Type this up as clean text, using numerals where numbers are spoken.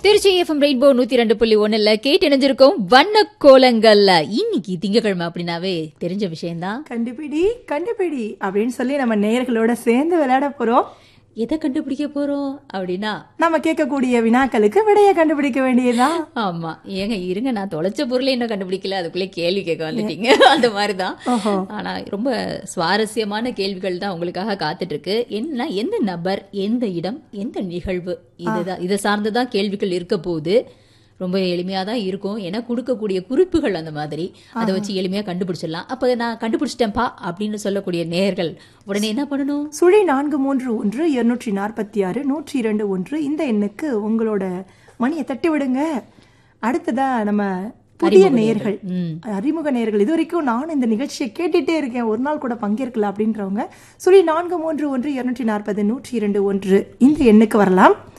Trichy FM rainbow 102.1 கேட்டு இணைஞ்சிருக்கோம் வண்ண கோலங்கள்ல. இன்னைக்கு திங்கக்கிழமை அப்படின்னாவே தெரிஞ்ச விஷயம்தான். கண்டுபிடி அப்படின்னு சொல்லி நம்ம நேயர்களோட சேர்ந்து விளையாட போறோம். எதை கண்டுபிடிக்க போறோம் அப்படின்னா நம்ம கேட்கக்கூடிய வினாக்களுக்கு விடைய கண்டுபிடிக்க வேண்டியதுதான். ஆமா, ஏங்க இருங்க, நான் தொலைச்ச பொருளை இன்னும் கண்டுபிடிக்கல, அதுக்குள்ளே கேள்வி கேட்க வந்துட்டீங்க. அந்த மாதிரிதான். ஆனா ரொம்ப சுவாரஸ்யமான கேள்விகள் தான் உங்களுக்காக காத்துட்டு இருக்கு. என்ன, எந்த நபர், எந்த இடம், எந்த நிகழ்வு, இதுதான், இதை சார்ந்துதான் கேள்விகள் இருக்க போகுது. ரொம்ப எளிமையா தான் இருக்கும். ஏன்னா கொடுக்கக்கூடிய குறிப்புகள் அந்த மாதிரி, அதை வச்சு எளிமையா கண்டுபிடிச்சிடலாம். அப்ப நான் கண்டுபிடிச்சிட்டேன்ப்பா அப்படின்னு சொல்லக்கூடிய நேயர்கள் உடனே என்ன பண்ணணும்? 0431 இந்த எண்ணுக்கு உங்களோட மணியை தட்டி விடுங்க. அடுத்ததா நம்ம புதிய நேயர்கள், அறிமுக நேயர்கள், இது வரைக்கும் நானும் இந்த நிகழ்ச்சியை கேட்டுட்டே இருக்கேன், ஒரு நாள் கூட பங்கேற்கல அப்படின்றவங்க 0431 இந்த எண்ணுக்கு வரலாம்.